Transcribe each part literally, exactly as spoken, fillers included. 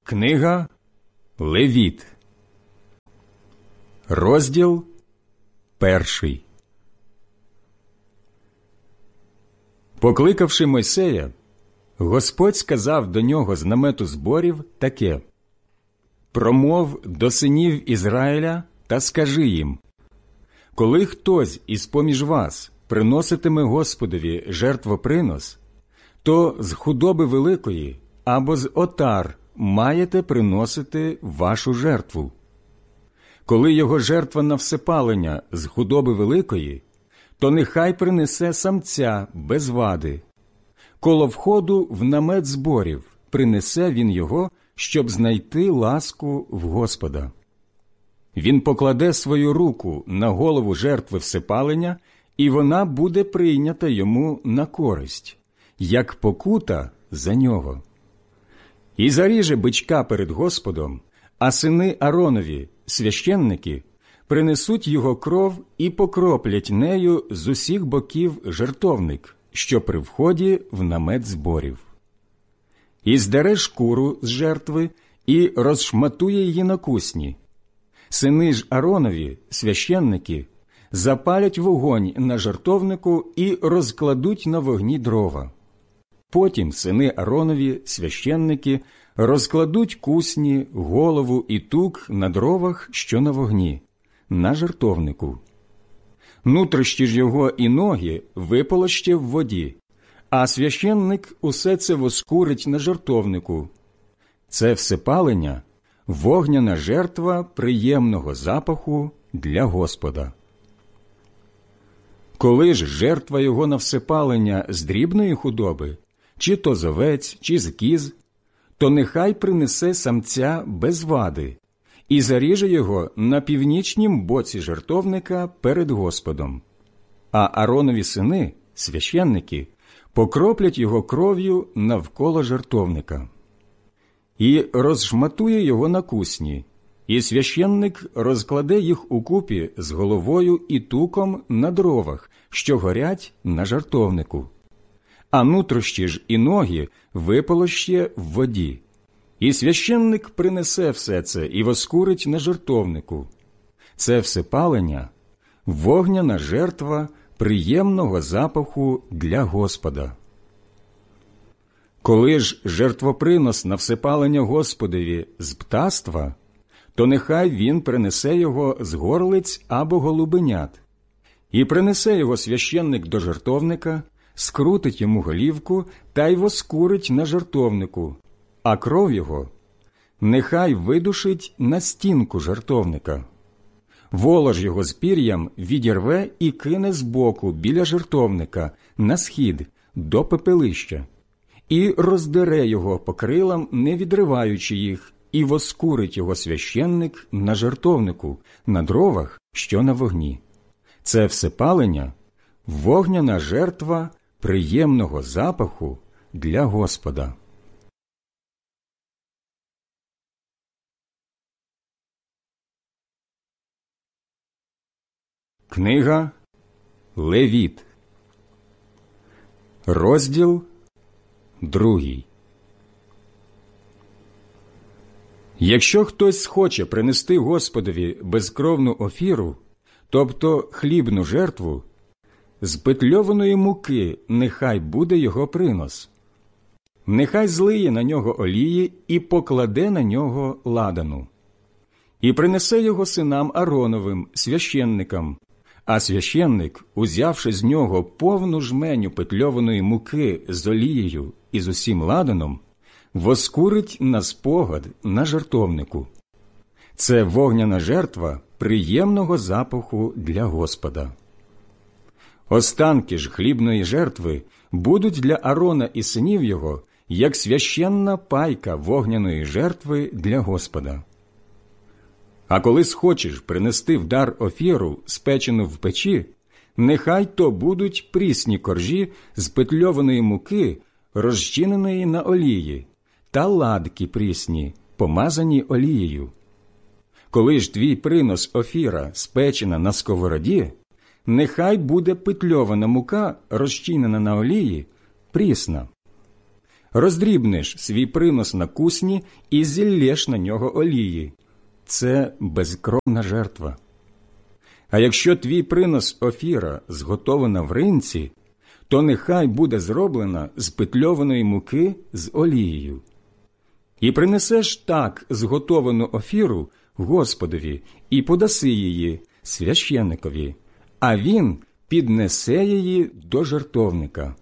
Книга Левіт, розділ перший. Покликавши Мойсея, Господь сказав до нього з намету зборів таке: «Промов до синів Ізраїля та скажи їм: коли хтось із-поміж вас приноситиме Господові жертвопринос, то з худоби великої або з отар маєте приносити вашу жертву. Коли його жертва на всепалення з худоби великої, то нехай принесе самця без вади. Коло входу в намет зборів принесе він його, щоб знайти ласку в Господа. Він покладе свою руку на голову жертви всепалення, і вона буде прийнята йому на користь, як покута за нього. І заріже бичка перед Господом, а сини Ааронові, священники, принесуть його кров і покроплять нею з усіх боків жертовник, що при вході в намет зборів. І здере шкуру з жертви і розшматує її на кусні. Сини ж Ааронові, священники, запалять вогонь на жертовнику і розкладуть на вогні дрова. Потім сини Ааронові, священники, розкладуть кусні, голову і тук на дровах, що на вогні, на жертовнику. Нутрощі ж його і ноги виполоще в воді, а священник усе це воскурить на жертовнику. Це всепалення – вогняна жертва приємного запаху для Господа. Коли ж жертва його на всепалення з дрібної худоби, чи то з овець, чи з кіз, то нехай принесе самця без вади і заріже його на північнім боці жертовника перед Господом. А Ааронові сини, священники, покроплять його кров'ю навколо жертовника. І розшматує його на кусні, і священник розкладе їх укупі з головою і туком на дровах, що горять на жертовнику. А нутрощі ж і ноги виполоще в воді. І священник принесе все це і воскурить на жертовнику. Це всепалення – вогняна жертва приємного запаху для Господа. Коли ж жертвопринос на всепалення Господові з птаства, то нехай він принесе його з горлиць або голубенят. І принесе його священник до жертовника, скрутить йому голівку та й воскурить на жертовнику, а кров його нехай видушить на стінку жертовника. Волож його з пір'ям відірве і кине збоку біля жертовника на схід до пепелища, і роздере його по крилам, не відриваючи їх, і воскурить його священник на жертовнику, на дровах, що на вогні. Це всепалення – вогняна жертва приємного запаху для Господа. Книга Левіт, розділ другий. Якщо хтось схоче принести Господові безкровну офіру, тобто хлібну жертву, з петльованої муки нехай буде його принос. Нехай злиє на нього олії і покладе на нього ладану. І принесе його синам Аароновим, священникам, а священник, узявши з нього повну жменю петльованої муки з олією і з усім ладаном, воскурить на спогад на жертовнику. Це вогняна жертва приємного запаху для Господа. Останки ж хлібної жертви будуть для Аарона і синів його, як священна пайка вогняної жертви для Господа. А коли схочеш принести в дар офіру, спечену в печі, нехай то будуть прісні коржі з петльованої муки, розчиненої на олії, та ладки прісні, помазані олією. Коли ж твій принос офіра спечена на сковороді, нехай буде петльована мука, розчинена на олії, прісна. роздрібнеш свій принос на кусні і зіллєш на нього олії. Це безкровна жертва. А якщо твій принос офіра зготована в ринці, то нехай буде зроблена з петльованої муки з олією. І принесеш так зготовану офіру Господові і подаси її священникові, а він піднесе її до жертовника.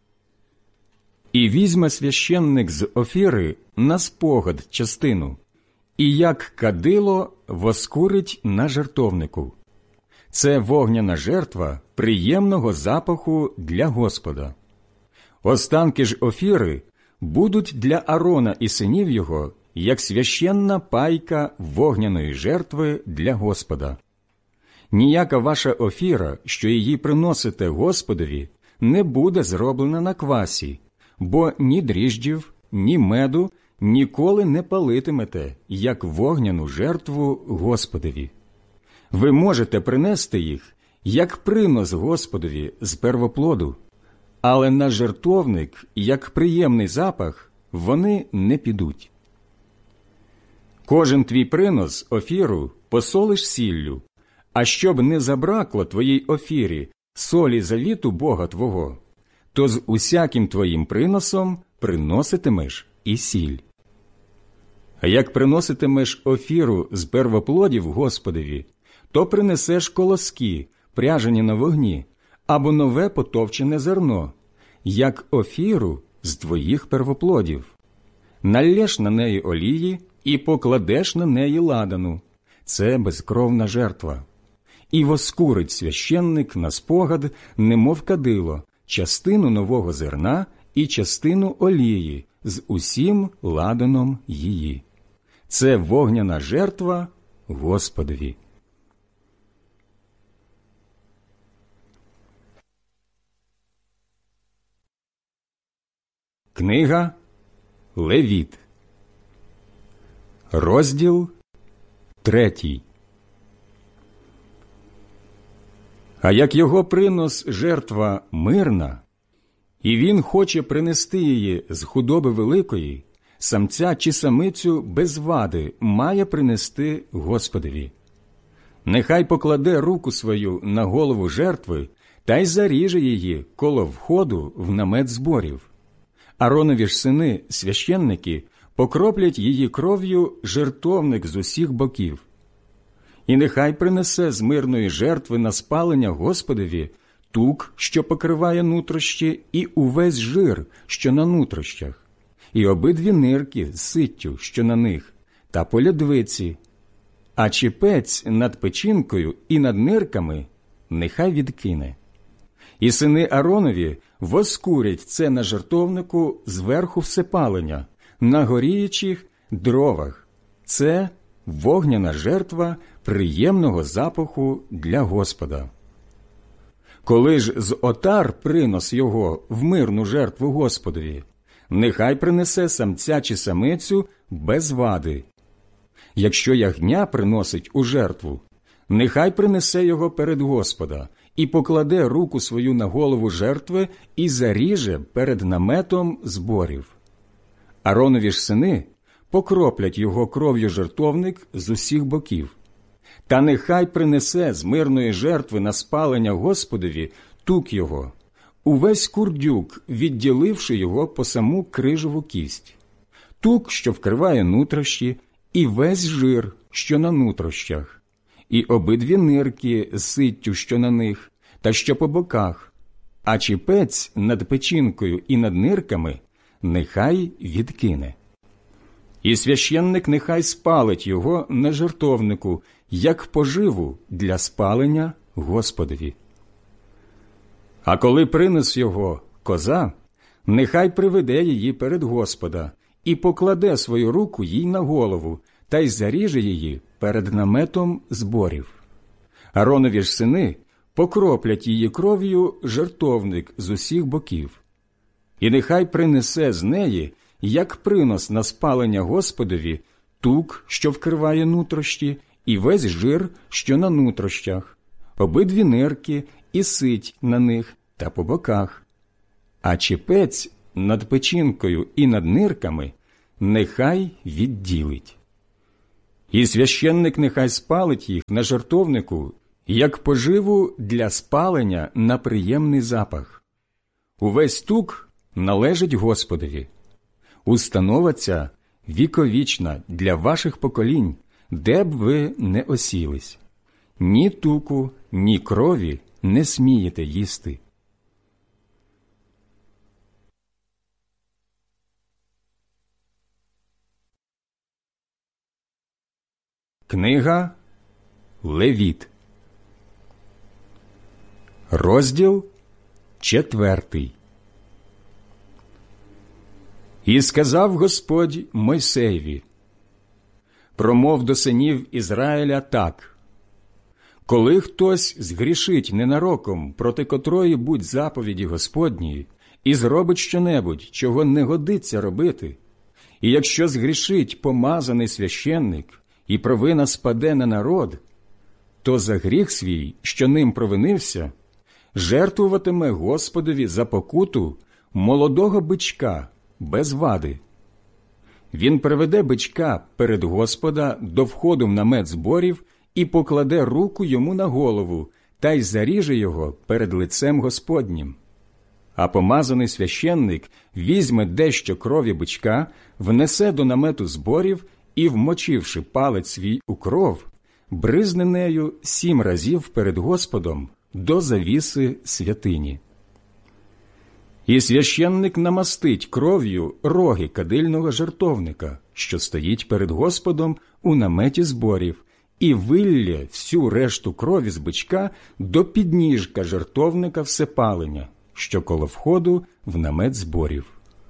І візьме священник з офіри на спогад частину, і як кадило воскурить на жертовнику. Це вогняна жертва приємного запаху для Господа. Останки ж офіри будуть для Аарона і синів його, як священна пайка вогняної жертви для Господа. Ніяка ваша офіра, що її приносите Господові, не буде зроблена на квасі, бо ні дріжджів, ні меду ніколи не палитимете, як вогняну жертву Господові. Ви можете принести їх, як принос Господові з первоплоду, але на жертовник, як приємний запах, вони не підуть. Кожен твій принос офіру посолиш сіллю, а щоб не забракло твоїй офірі солі завіту Бога твого, то з усяким твоїм приносом приноситимеш і сіль. А як приноситимеш офіру з первоплодів Господові, то принесеш колоски, пряжені на вогні, або нове потовчене зерно, як офіру з твоїх первоплодів. Наллєш на неї олії і покладеш на неї ладану. Це безкровна жертва. І воскурить священник на спогад, немов кадило, частину нового зерна і частину олії з усім ладаном її. Це вогняна жертва Господові. Книга Левіт, розділ третій. А як його принос жертва мирна, і він хоче принести її з худоби великої, самця чи самицю без вади має принести Господові. Нехай покладе руку свою на голову жертви та й заріже її коло входу в намет зборів. Ааронові ж сини, священники, покроплять її кров'ю жертовник з усіх боків. І нехай принесе з мирної жертви на спалення Господові тук, що покриває нутрощі, і увесь жир, що на нутрощах, і обидві нирки з ситтю, що на них, та по лядвиці, а чіпець над печінкою і над нирками нехай відкине. І сини Ааронові воскурять це на жертовнику зверху всепалення, на горіючих дровах. Це вогняна жертва приємного запаху для Господа. Коли ж з отар принос його в мирну жертву Господові, нехай принесе самця чи самицю без вади. Якщо ягня приносить у жертву, нехай принесе його перед Господа і покладе руку свою на голову жертви і заріже перед наметом зборів. Ааронові ж сини покроплять його кров'ю жертовник з усіх боків. Та нехай принесе з мирної жертви на спалення Господові тук його, увесь курдюк, відділивши його по саму крижову кість, тук, що вкриває нутрощі, і весь жир, що на нутрощах, і обидві нирки з ситтю, що на них, та що по боках, а чіпець над печінкою і над нирками нехай відкине. І священник нехай спалить його на жертовнику, як поживу для спалення Господові. А коли принес його коза, нехай приведе її перед Господа і покладе свою руку їй на голову, та й заріже її перед наметом зборів. Ааронові ж сини покроплять її кров'ю жертовник з усіх боків. І нехай принесе з неї, як принос на спалення Господові, тук, що вкриває нутрощі, і весь жир, що на нутрощах, обидві нирки і сить на них та по боках, а чіпець над печінкою і над нирками нехай відділить. І священник нехай спалить їх на жертовнику, як поживу для спалення на приємний запах. Увесь тук належить Господові. Установа ця віковічна для ваших поколінь, де б ви не осілись. Ні туку, ні крові не смієте їсти. Книга Левіт, розділ четвертий. І сказав Господь Мойсеєві: промов до синів Ізраїля так: коли хтось згрішить ненароком проти котрої будь заповіді Господньої і зробить щонебудь, чого не годиться робити, і якщо згрішить помазаний священник, і провина спаде на народ, то за гріх свій, що ним провинився, жертвуватиме Господові за покуту молодого бичка без вади. Він приведе бичка перед Господа до входу в намет зборів і покладе руку йому на голову та й заріже його перед лицем Господнім. А помазаний священник візьме дещо крові бичка, внесе до намету зборів і, вмочивши палець свій у кров, бризне нею сім разів перед Господом до завіси святині. І священник намастить кров'ю роги кадильного жертовника, що стоїть перед Господом у наметі зборів, і виллє всю решту крові з бичка до підніжка жертовника всепалення, що коло входу в намет зборів.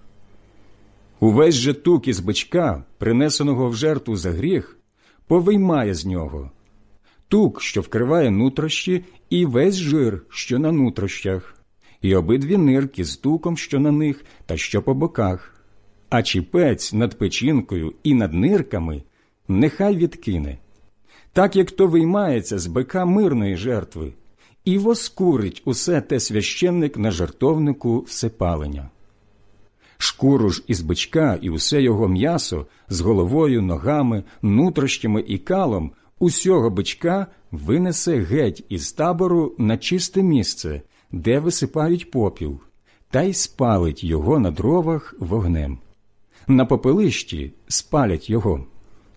Увесь же тук із бичка, принесеного в жертву за гріх, повиймає з нього тук, що вкриває нутрощі, і весь жир, що на нутрощах, і обидві нирки з туком, що на них та що по боках, а чіпець над печінкою і над нирками нехай відкине, так як то виймається з бика мирної жертви, і воскурить усе те священник на жертовнику всепалення. Шкуру ж із бичка і усе його м'ясо з головою, ногами, нутрощами і калом усього бичка винесе геть із табору на чисте місце, де висипають попіл, та й спалить його на дровах вогнем. На попелищі спалять його.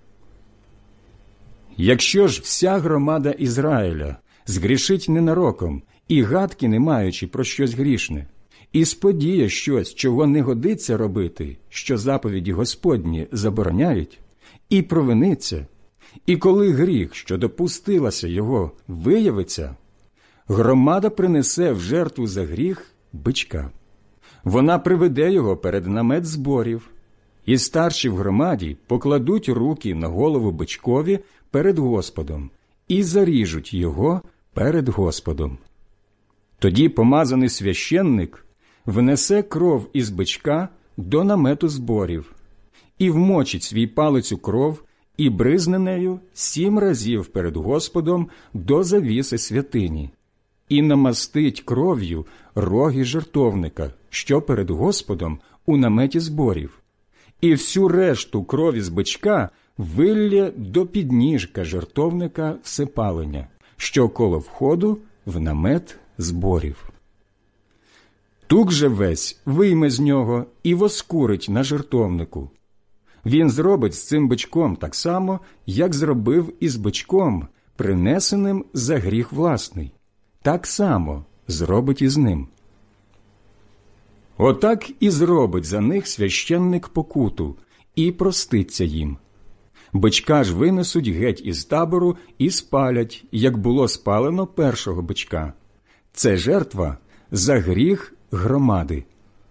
Якщо ж вся громада Ізраїля згрішить ненароком і гадки не маючи про щось грішне, і сподіє щось, чого не годиться робити, що заповіді Господні забороняють, і провиниться, і коли гріх, що допустилася його, виявиться, громада принесе в жертву за гріх бичка. Вона приведе його перед намет зборів, і старші в громаді покладуть руки на голову бичкові перед Господом і заріжуть його перед Господом. Тоді помазаний священник внесе кров із бичка до намету зборів і вмочить свій палець у кров і бризне нею сім разів перед Господом до завіси святині, і намастить кров'ю роги жертовника, що перед Господом у наметі зборів, і всю решту крові з бичка виллє до підніжка жертовника всепалення, що коло входу в намет зборів. Тук же весь вийме з нього і воскурить на жертовнику. Він зробить з цим бичком так само, як зробив із бичком, принесеним за гріх власний. Так само зробить із ним. Отак і зробить за них священник покуту, і проститься їм. Бичка ж винесуть геть із табору і спалять, як було спалено першого бичка. Це жертва за гріх громади.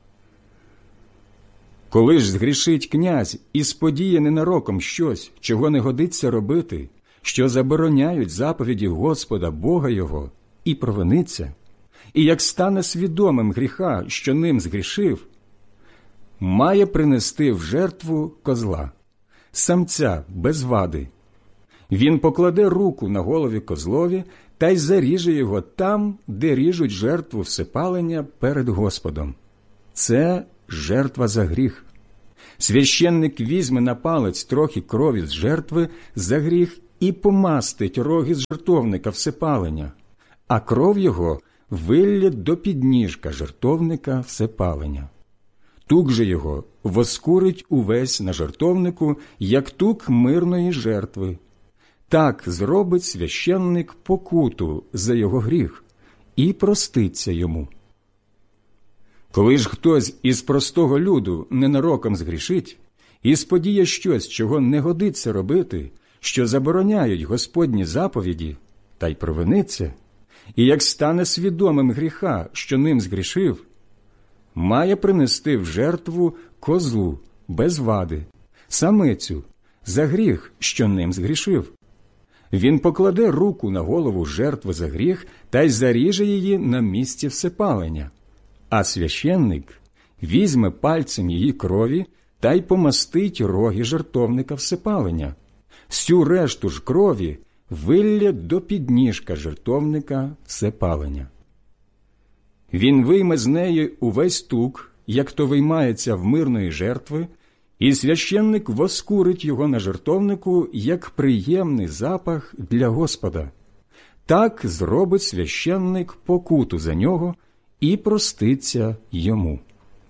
Коли ж згрішить князь і сподіє ненароком щось, чого не годиться робити, що забороняють заповіді Господа Бога його, і провиниться, і як стане свідомим гріха, що ним згрішив, має принести в жертву козла, самця без вади. Він покладе руку на голові козлові та й заріже його там, де ріжуть жертву всепалення перед Господом. Це жертва за гріх. Священник візьме на палець трохи крові з жертви за гріх і помастить роги з жертовника всепалення, а кров його вилє до підніжка жертовника всепалення. Тук же його воскурить увесь на жертовнику, як тук мирної жертви. Так зробить священник покуту за його гріх і проститься йому. Коли ж хтось із простого люду ненароком згрішить і сподіє щось, чого не годиться робити, що забороняють Господні заповіді, та й провиниться, і як стане свідомим гріха, що ним згрішив, має принести в жертву козу без вади, самицю, за гріх, що ним згрішив. Він покладе руку на голову жертви за гріх та й заріже її на місці всепалення, а священник візьме пальцем її крові та й помастить роги жертовника всепалення. Всю решту ж крові вилє до підніжка жертовника всепалення. Він вийме з неї увесь тук, як то виймається в мирної жертви, і священник воскурить його на жертовнику, як приємний запах для Господа. Так зробить священник покуту за нього і проститься йому.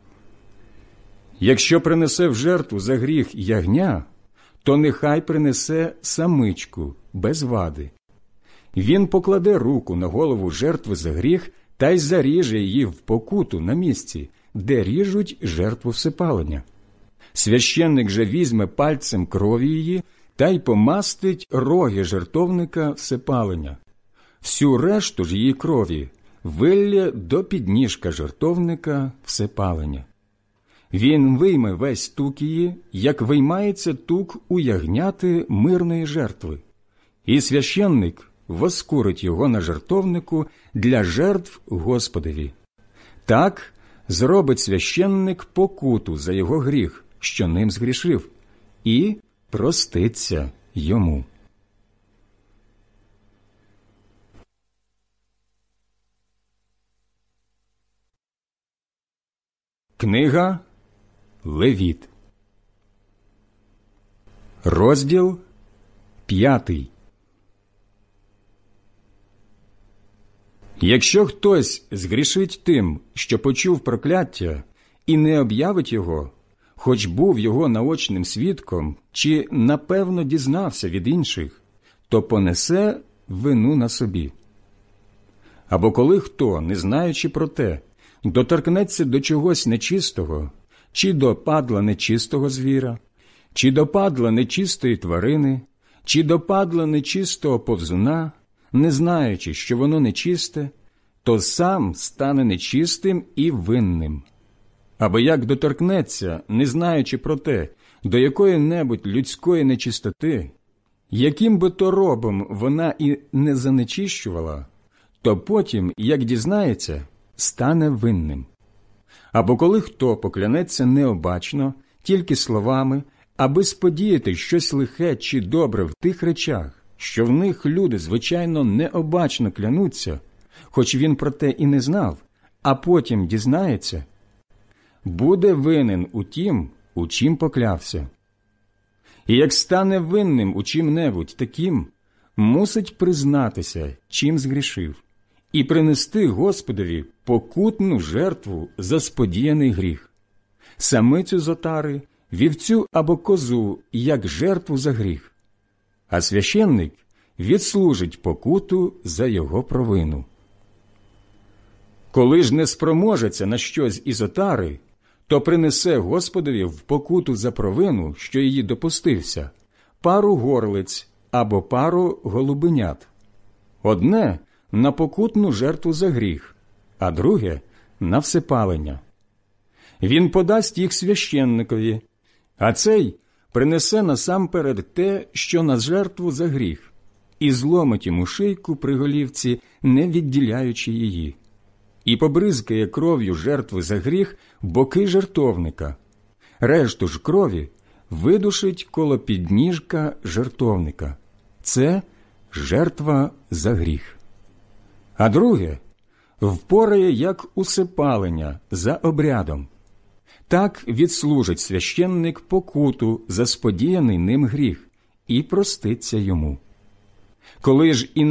Якщо принесе в жертву за гріх ягня, то нехай принесе самичку без вади. Він покладе руку на голову жертви за гріх та й заріже її в покуту на місці, де ріжуть жертву всепалення. Священник же візьме пальцем крові її та й помастить роги жертовника всепалення. Всю решту ж її крові вилє до підніжка жертовника всепалення. Він вийме весь тук її, як виймається тук у ягняти мирної жертви, і священник воскурить його на жертовнику для жертв Господові. Так зробить священник покуту за його гріх, що ним згрішив, і проститься йому. Книга Левіт, розділ п'ятий. Якщо хтось згрішить тим, що почув прокляття, і не об'явить його, хоч був його наочним свідком, чи напевно дізнався від інших, то понесе вину на собі. Або коли хто, не знаючи про те, доторкнеться до чогось нечистого, чи до падла нечистого звіра, чи до падла нечистої тварини, чи до падла нечистого повзуна, не знаючи, що воно нечисте, то сам стане нечистим і винним. Або як доторкнеться, не знаючи про те, до якої-небудь людської нечистоти, яким би то робом вона і не занечищувала, то потім, як дізнається, стане винним. Або коли хто поклянеться необачно, тільки словами, аби сподіяти щось лихе чи добре в тих речах, що в них люди, звичайно, необачно клянуться, хоч він про те і не знав, а потім дізнається, буде винен у тім, у чим поклявся. І як стане винним у чим-небудь таким, мусить признатися, чим згрішив, і принести Господові покутну жертву за сподіяний гріх, самицю з отари, вівцю або козу, як жертву за гріх, а священник відслужить покуту за його провину. Коли ж не спроможеться на щось із отари, то принесе Господові в покуту за провину, що її допустився, пару горлиць або пару голубенят. Одне – на покутну жертву за гріх, а друге – на всепалення. Він подасть їх священникові, а цей принесе насамперед те, що на жертву за гріх, і зломить йому шийку при голівці, не відділяючи її, і побризкає кров'ю жертви за гріх боки жертовника. Решту ж крові видушить коло підніжка жертовника. Це жертва за гріх. А друге впорає як усипалення за обрядом. Так відслужить священник покуту за сподіяний ним гріх і проститься йому. Коли ж і